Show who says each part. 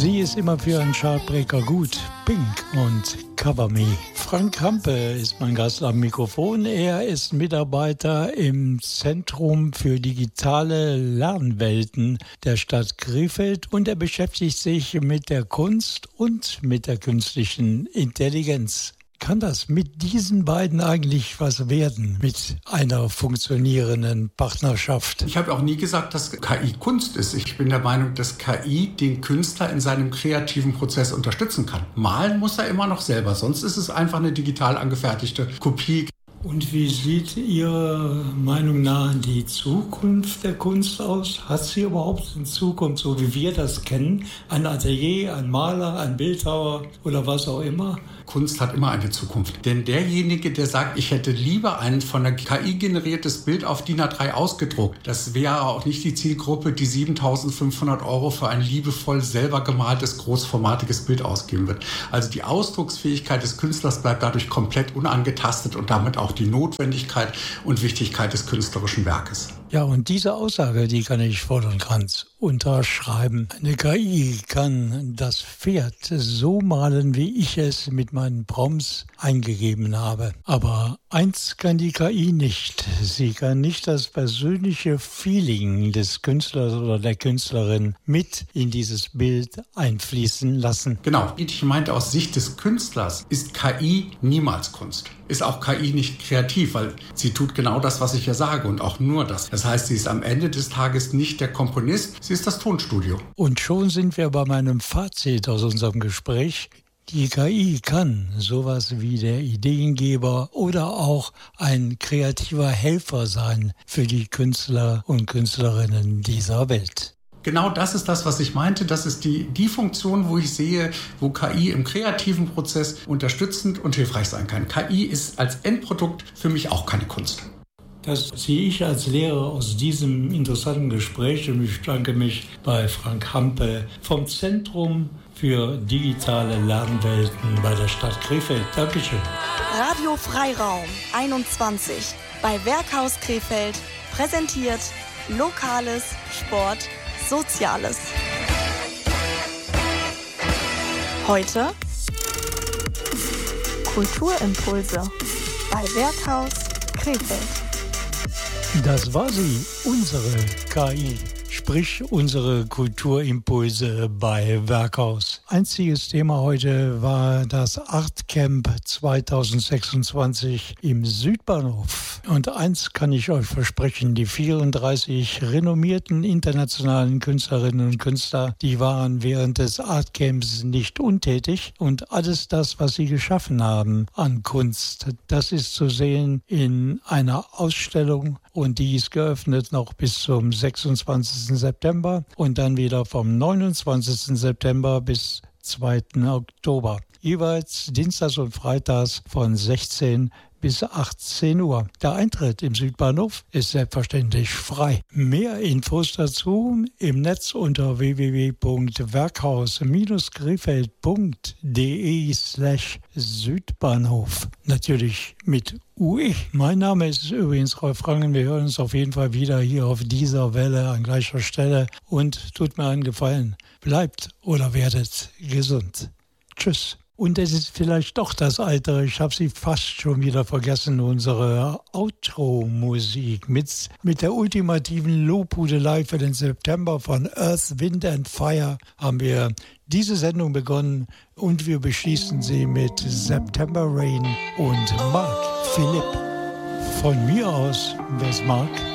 Speaker 1: Sie ist immer für einen Chartbreaker gut. Pink und Cover Me. Frank Hampe ist mein Gast am Mikrofon. Er ist Mitarbeiter im Zentrum für digitale Lernwelten der Stadt Krefeld und er beschäftigt sich mit der Kunst und mit der künstlichen Intelligenz. Kann das mit diesen beiden eigentlich was werden, mit einer funktionierenden Partnerschaft?
Speaker 2: Ich habe auch nie gesagt, dass KI Kunst ist. Ich bin der Meinung, dass KI den Künstler in seinem kreativen Prozess unterstützen kann. Malen muss er immer noch selber, sonst ist es einfach eine digital angefertigte Kopie.
Speaker 1: Und wie sieht Ihrer Meinung nach die Zukunft der Kunst aus? Hat sie überhaupt eine Zukunft, so wie wir das kennen? Ein Atelier, ein Maler, ein Bildhauer oder was auch immer?
Speaker 2: Kunst hat immer eine Zukunft. Denn derjenige, der sagt, ich hätte lieber ein von der KI generiertes Bild auf DIN A3 ausgedruckt, das wäre auch nicht die Zielgruppe, die 7.500 € für ein liebevoll selber gemaltes, großformatiges Bild ausgeben wird. Also die Ausdrucksfähigkeit des Künstlers bleibt dadurch komplett unangetastet und damit auch die Notwendigkeit und Wichtigkeit des künstlerischen Werkes.
Speaker 1: Ja, und diese Aussage, die kann ich voll und ganz unterschreiben. Eine KI kann das Pferd so malen, wie ich es mit meinen Prompts eingegeben habe. Aber eins kann die KI nicht. Sie kann nicht das persönliche Feeling des Künstlers oder der Künstlerin mit in dieses Bild einfließen lassen.
Speaker 2: Genau. Ich meinte, aus Sicht des Künstlers ist KI niemals Kunst. Ist auch KI nicht kreativ, weil sie tut genau das, was ich ja sage und auch nur das. Das heißt, sie ist am Ende des Tages nicht der Komponist, sie ist das Tonstudio.
Speaker 1: Und schon sind wir bei meinem Fazit aus unserem Gespräch. Die KI kann sowas wie der Ideengeber oder auch ein kreativer Helfer sein für die Künstler und Künstlerinnen dieser Welt.
Speaker 2: Genau das ist das, was ich meinte. Das ist die Funktion, wo ich sehe, wo KI im kreativen Prozess unterstützend und hilfreich sein kann. KI ist als Endprodukt für mich auch keine Kunst.
Speaker 1: Das ziehe ich als Lehrer aus diesem interessanten Gespräch und ich bedanke mich bei Frank Hampe vom Zentrum für digitale Lernwelten bei der Stadt Krefeld. Dankeschön.
Speaker 3: Radio Freiraum 21 bei Werkhaus Krefeld präsentiert Lokales, Sport, Soziales. Heute Kulturimpulse bei Werkhaus Krefeld.
Speaker 1: Das war sie, unsere KI, sprich unsere Kulturimpulse bei Werkhaus. Einziges Thema heute war das Artcamp 2026 im Südbahnhof. Und eins kann ich euch versprechen, die 34 renommierten internationalen Künstlerinnen und Künstler, die waren während des Artcamps nicht untätig. Und alles das, was sie geschaffen haben an Kunst, das ist zu sehen in einer Ausstellung. Und die ist geöffnet noch bis zum 26. September und dann wieder vom 29. September bis 2. Oktober. Jeweils dienstags und freitags von 16 bis 18 Uhr. Der Eintritt im Südbahnhof ist selbstverständlich frei. Mehr Infos dazu im Netz unter www.werkhaus-krefeld.de/Südbahnhof. Natürlich mit UE. Mein Name ist übrigens Rolf Rangen. Wir hören uns auf jeden Fall wieder hier auf dieser Welle an gleicher Stelle. Und tut mir einen Gefallen. Bleibt oder werdet gesund. Tschüss. Und es ist vielleicht doch das Alter, ich habe sie fast schon wieder vergessen, unsere Outro-Musik mit der ultimativen Lobhudelei für den September von Earth, Wind and Fire haben wir diese Sendung begonnen und wir beschließen sie mit September Rain und Mark Philipp. Von mir aus, wer es mag,